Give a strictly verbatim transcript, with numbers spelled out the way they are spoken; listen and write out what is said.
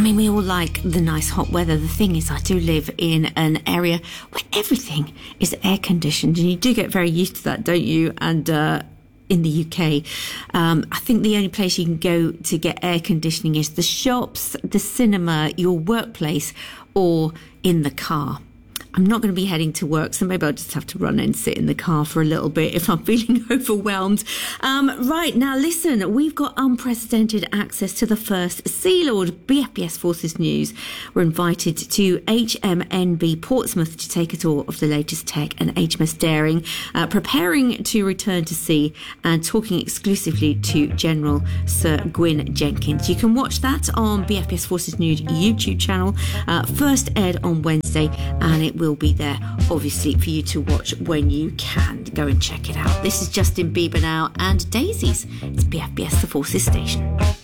mean, we all like the nice hot weather. The thing is, I do live in an area where everything is air conditioned, and you do get very used to that, don't you? And uh, in the U K, um, I think the only place you can go to get air conditioning is the shops, the cinema, your workplace, or in the car. I'm not going to be heading to work, so maybe I'll just have to run and sit in the car for a little bit if I'm feeling overwhelmed. Um, right, now listen, we've got unprecedented access to the first Sea Lord. B F B S Forces News were invited to H M N B Portsmouth to take a tour of the latest tech, and H M S Daring uh, preparing to return to sea and talking exclusively to General Sir Gwyn Jenkins. You can watch that on B F B S Forces News YouTube channel. Uh, first aired on Wednesday, and it will will be there, obviously, for you to watch when you can. Go and check it out. This is Justin Bieber now and Daisies. It's B F B S, the Forces Station.